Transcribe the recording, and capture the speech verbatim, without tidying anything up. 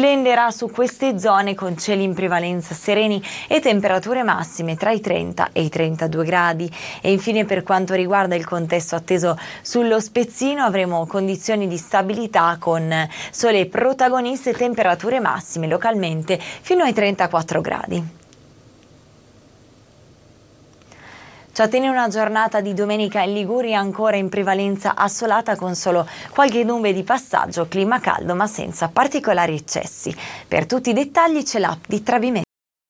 splenderà su queste zone con cieli in prevalenza sereni e temperature massime tra i trenta e i trentadue gradi. E infine, per quanto riguarda il contesto atteso sullo Spezzino, avremo condizioni di stabilità con sole protagoniste e temperature massime localmente fino ai trentaquattro gradi. Ci attende una giornata di domenica in Liguria ancora in prevalenza assolata con solo qualche nube di passaggio, clima caldo ma senza particolari eccessi. Per tutti i dettagli c'è l'app di Travimeteo.